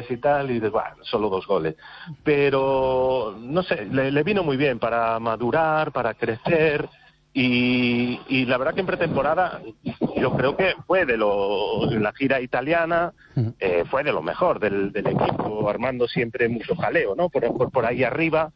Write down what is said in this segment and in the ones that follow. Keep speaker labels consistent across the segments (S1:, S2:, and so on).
S1: y tal, y dices, bueno, solo 2 goles. Pero, no sé, le vino muy bien para madurar, para crecer, y la verdad que en pretemporada yo creo que fue en la gira italiana, fue de lo mejor del equipo, armando siempre mucho jaleo, ¿no? Por ahí arriba,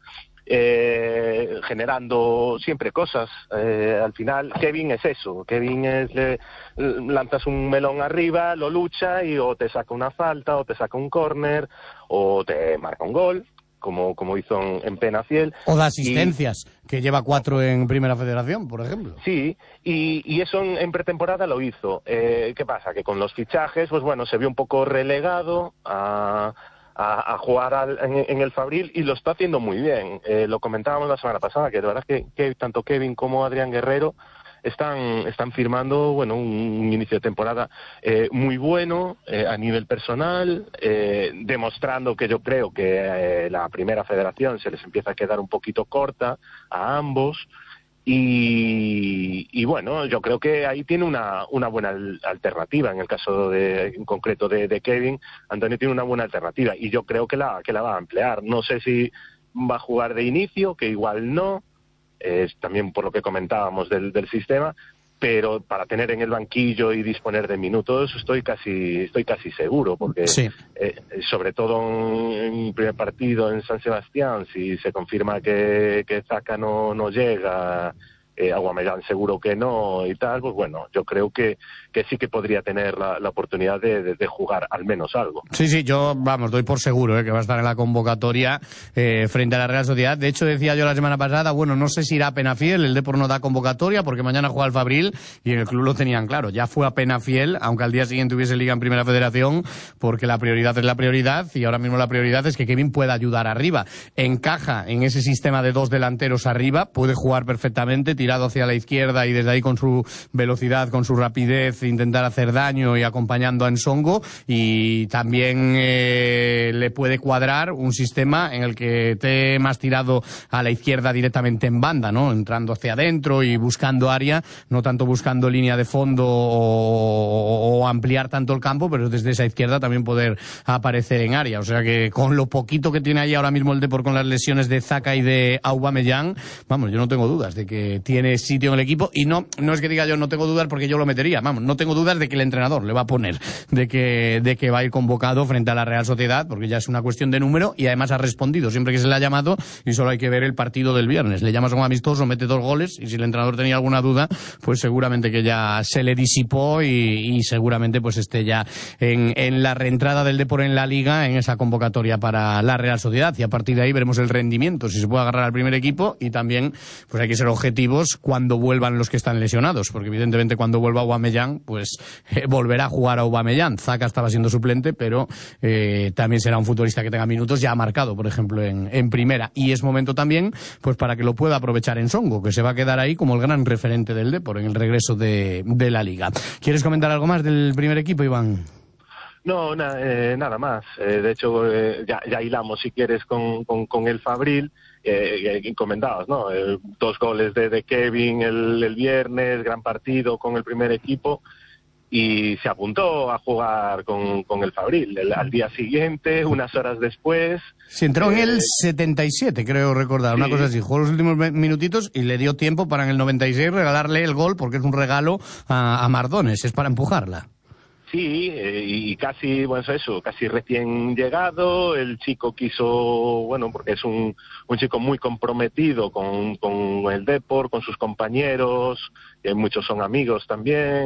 S1: generando siempre cosas. Al final Kevin es eso, lanzas un melón arriba, lo lucha y o te saca una falta, o te saca un córner, o te marca un gol, como hizo en Penafiel.
S2: O da asistencias, que lleva 4 en Primera Federación, por ejemplo.
S1: Sí, y eso en pretemporada lo hizo. ¿Qué pasa? Que con los fichajes, pues bueno, se vio un poco relegado a jugar en el Fabril, y lo está haciendo muy bien. Lo comentábamos la semana pasada, que de verdad que tanto Kevin como Adrián Guerrero están firmando, bueno, un inicio de temporada muy bueno a nivel personal, demostrando que yo creo que la Primera Federación se les empieza a quedar un poquito corta a ambos. Y bueno, yo creo que ahí tiene una buena alternativa. En el caso en concreto de Kevin, Antonio tiene una buena alternativa, y yo creo que la va a emplear. No sé si va a jugar de inicio, que igual no, también por lo que comentábamos del sistema, pero para tener en el banquillo y disponer de minutos estoy casi seguro, porque
S2: sí.
S1: Sobre todo en un primer partido en San Sebastián, si se confirma que Zaka no llega, Aubameyang seguro que no y tal, pues bueno, yo creo que sí que podría tener la oportunidad de jugar al menos algo.
S2: Sí, yo, doy por seguro que va a estar en la convocatoria frente a la Real Sociedad. De hecho, decía yo la semana pasada, bueno, no sé si irá a Penafiel, el Depor no da convocatoria porque mañana juega el Fabril, y en el club lo tenían claro, ya fue a Penafiel, aunque al día siguiente hubiese Liga en Primera Federación, porque la prioridad es la prioridad, y ahora mismo la prioridad es que Kevin pueda ayudar arriba. Encaja en ese sistema de 2 delanteros arriba, puede jugar perfectamente, tirado hacia la izquierda y desde ahí con su velocidad, con su rapidez, intentar hacer daño y acompañando a Nsongo, y también le puede cuadrar un sistema en el que esté más tirado a la izquierda directamente en banda, ¿no? Entrando hacia adentro y buscando área, no tanto buscando línea de fondo o ampliar tanto el campo, pero desde esa izquierda también poder aparecer en área. O sea que con lo poquito que tiene ahí ahora mismo el Depor con las lesiones de Zaka y de Aubameyang, yo no tengo dudas de que tiene sitio en el equipo, y no es que diga yo no tengo dudas porque yo lo metería, no tengo dudas de que el entrenador le va a poner, de que va a ir convocado frente a la Real Sociedad, porque ya es una cuestión de número, y además ha respondido siempre que se le ha llamado, y solo hay que ver el partido del viernes. Le llamas a un amistoso, mete 2 goles, y si el entrenador tenía alguna duda, pues seguramente que ya se le disipó, y seguramente pues esté ya en la reentrada del Depor en la Liga, en esa convocatoria para la Real Sociedad, y a partir de ahí veremos el rendimiento, si se puede agarrar al primer equipo, y también pues hay que ser objetivos cuando vuelvan los que están lesionados, porque evidentemente cuando vuelva Aubameyang, pues volverá a jugar a Aubameyang. Zaka estaba siendo suplente, pero también será un futbolista que tenga minutos, ya ha marcado, por ejemplo, en primera, y es momento también pues para que lo pueda aprovechar Nsongo, que se va a quedar ahí como el gran referente del Depor en el regreso de la Liga. ¿Quieres comentar algo más del primer equipo, Iván?
S1: No, nada más. De hecho, ya hilamos, si quieres, con el Fabril. Comentabas, ¿no? 2 goles de Kevin el viernes, gran partido con el primer equipo, y se apuntó a jugar con el Fabril. Al día siguiente, unas horas después...
S2: Se entró en el 77, creo recordar, una cosa así. Jugó los últimos minutitos y le dio tiempo para en el 96 regalarle el gol, porque es un regalo a Mardones, es para empujarla.
S1: Sí, y casi, casi recién llegado, el chico quiso, porque es un chico muy comprometido con el Depor, con sus compañeros, muchos son amigos también,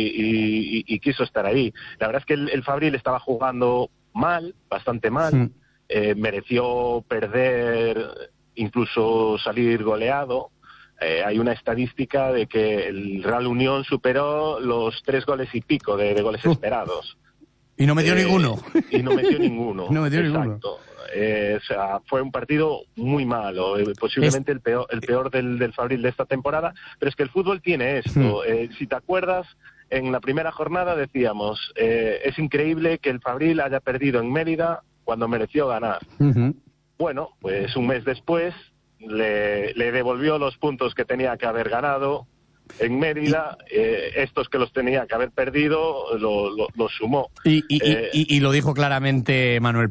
S1: y quiso estar ahí. La verdad es que el Fabril estaba jugando mal, bastante mal, mereció perder, incluso salir goleado. Hay una estadística de que el Real Unión superó los 3 goles y pico de goles esperados.
S2: Y no metió ninguno.
S1: Y no metió ninguno.
S2: No metió
S1: exacto.
S2: Ninguno.
S1: Fue un partido muy malo, posiblemente el peor del Fabril de esta temporada, pero es que el fútbol tiene esto. Si te acuerdas, en la primera jornada decíamos, es increíble que el Fabril haya perdido en Mérida cuando mereció ganar. Bueno, pues un mes después le devolvió los puntos que tenía que haber ganado en Mérida, estos que los tenía que haber perdido los sumó.
S2: Y lo dijo claramente Manuel